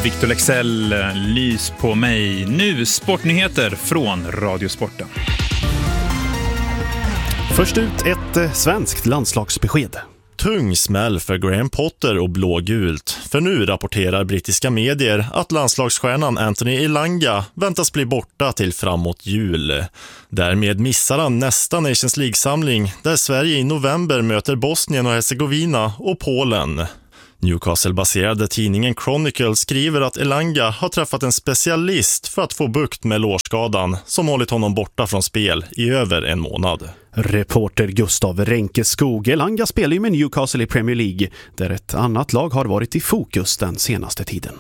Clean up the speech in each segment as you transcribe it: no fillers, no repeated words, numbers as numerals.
Victor Lexell, lys på mig. Nu sportnyheter från Radiosporten. Först ut ett svenskt landslagsbesked. Tung smäll för Graham Potter och blågult. För nu rapporterar brittiska medier att landslagsstjärnan Anthony Elanga väntas bli borta till framåt jul. Därmed missar han nästa Nations League-samling där Sverige i november möter Bosnien och Herzegovina och Polen. Newcastle-baserade tidningen Chronicle skriver att Elanga har träffat en specialist för att få bukt med lårskadan som hållit honom borta från spel i över en månad. Reporter Gustav Renkeskog. Elanga spelar ju med Newcastle i Premier League där ett annat lag har varit i fokus den senaste tiden.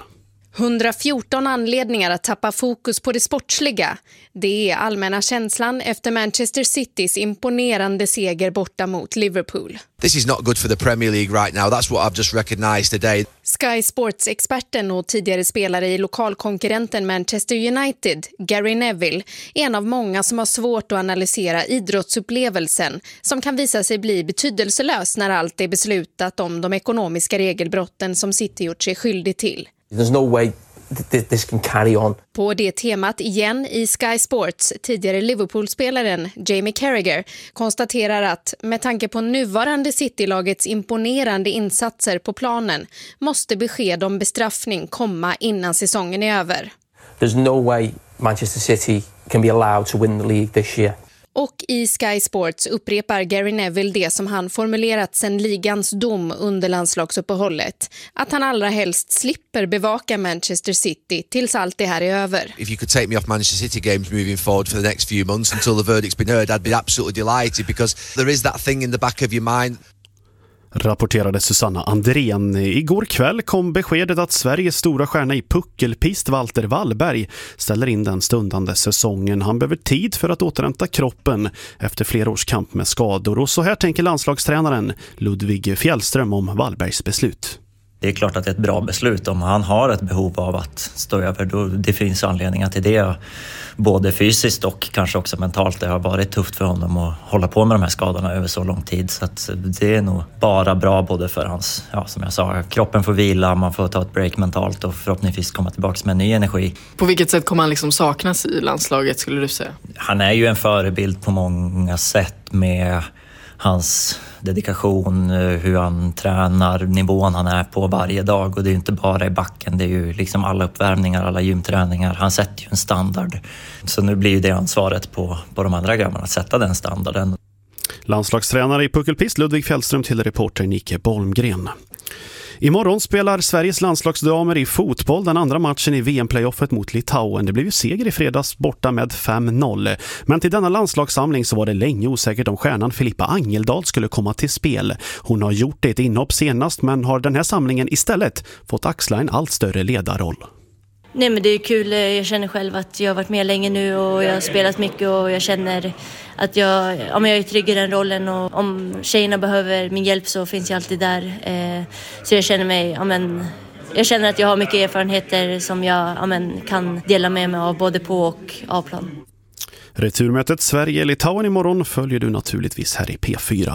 114 anledningar att tappa fokus på det sportsliga. Det är allmänna känslan efter Manchester Citys imponerande seger borta mot Liverpool. This is not good for the Premier League right now. That's what I've just recognized today. Sky Sports-experten och tidigare spelare i lokalkonkurrenten Manchester United, Gary Neville, är en av många som har svårt att analysera idrottsupplevelsen som kan visa sig bli betydelselös när allt är beslutat om de ekonomiska regelbrotten som City gjort sig skyldig till. There's no way this can carry on. På det temat igen i Sky Sports, tidigare Liverpool-spelaren Jamie Carragher konstaterar att med tanke på nuvarande City-lagets imponerande insatser på planen måste besked om bestraffning komma innan säsongen är över. There's no way Manchester City can be allowed to win the league this year. Och i Sky Sports upprepar Gary Neville det som han formulerat sedan ligans dom under landslagsuppehållet. Att han allra helst slipper bevaka Manchester City tills allt det här är över. If you could take me off Manchester City games moving forward for the next few months until the verdict's been heard, I'd be absolutely delighted because there is that thing in the back of your mind. Rapporterade Susanna Andrén. Igår kväll kom beskedet att Sveriges stora stjärna i puckelpist Walter Wallberg ställer in den stundande säsongen. Han behöver tid för att återhämta kroppen efter flera års kamp med skador. Och så här tänker landslagstränaren Ludvig Fjällström om Wallbergs beslut. Det är klart att det är ett bra beslut. Om han har ett behov av att stå över, då det finns anledningar till det. Både fysiskt och kanske också mentalt. Det har varit tufft för honom att hålla på med de här skadorna över så lång tid. Så att det är nog bara bra både för hans, som jag sa, kroppen får vila, man får ta ett break mentalt och förhoppningsvis komma tillbaka med ny energi. På vilket sätt kommer han liksom saknas i landslaget skulle du säga? Han är ju en förebild på många sätt med hans dedikation, hur han tränar, nivån han är på varje dag. Och det är ju inte bara i backen, det är ju liksom alla uppvärmningar, alla gymträningar. Han sätter ju en standard. Så nu blir ju det ansvaret på de andra grabbarna att sätta den standarden. Landslagstränare i puckelpist Ludvig Fjällström till reporter Nike Bolmgren. Imorgon spelar Sveriges landslagsdamer i fotboll den andra matchen i VM-playoffet mot Litauen. Det blev ju seger i fredags borta med 5-0. Men till denna landslagssamling så var det länge osäkert om stjärnan Filippa Angeldal skulle komma till spel. Hon har gjort ett inhopp senast men har den här samlingen istället fått axla en allt större ledarroll. Nej, men det är kul. Jag känner själv att jag har varit med länge nu och jag har spelat mycket och jag känner att jag är trygg i den rollen och om tjejerna behöver min hjälp så finns jag alltid där. Så jag känner mig, jag känner att jag har mycket erfarenheter som jag kan dela med mig av både på och av plan. Returmötet Sverige-Litauen imorgon följer du naturligtvis här i P4.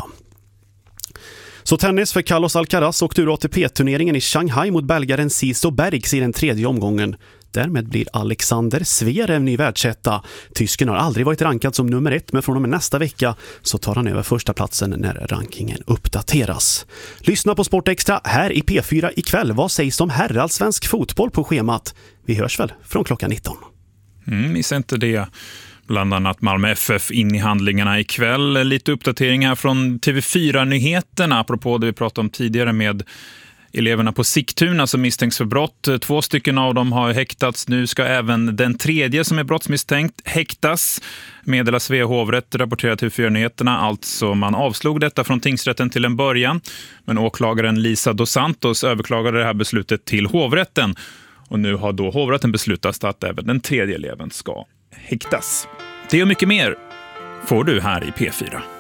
Så tennis för Carlos Alcaraz åkte ur ATP-turneringen i Shanghai mot belgaren Siso Bergs i den tredje omgången. Därmed blir Alexander Zverev ny världsetta. Tysken har aldrig varit rankad som nummer 1 men från och med nästa vecka så tar han över första platsen när rankingen uppdateras. Lyssna på Sport Extra här i P4 ikväll. Vad sägs om herrallsvensk fotboll på schemat? Vi hörs väl från klockan 19. Missa inte det. Bland annat Malmö FF in i handlingarna ikväll. Lite uppdatering här från TV4-nyheterna apropå det vi pratade om tidigare med eleverna på Sigtuna som misstänks för brott. 2 stycken av dem har häktats. Nu ska även den tredje som är brottsmisstänkt häktas. Meddelar Svea hovrätt, rapporterar TV4-nyheterna. Alltså man avslog detta från tingsrätten till en början. Men åklagaren Lisa Dos Santos överklagade det här beslutet till hovrätten. Och nu har då hovrätten beslutat att även den tredje eleven ska häktas. Det och mycket mer får du här i P4.